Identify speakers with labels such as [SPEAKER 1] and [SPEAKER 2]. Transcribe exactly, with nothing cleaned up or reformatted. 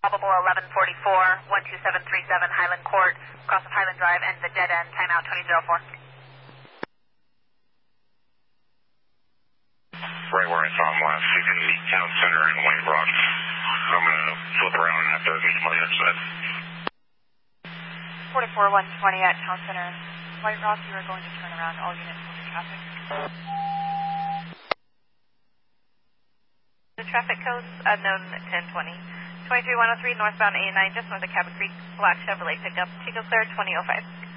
[SPEAKER 1] Probable eleven forty-four, one two seven three seven Highland Court, cross of Highland Drive, and the dead end, timeout twenty oh four.
[SPEAKER 2] Right where I saw him last, he's in the town center in White Rock. I'm going to flip around and have to meet him on the other side.
[SPEAKER 3] forty-four one twenty at town center in White Rock, you are going to turn around, all units will be traffic.
[SPEAKER 1] The traffic code's unknown ten twenty. twenty-three one oh three northbound A nine, just north of Cabot Creek, black Chevrolet pickup. Chico Clear twenty oh five.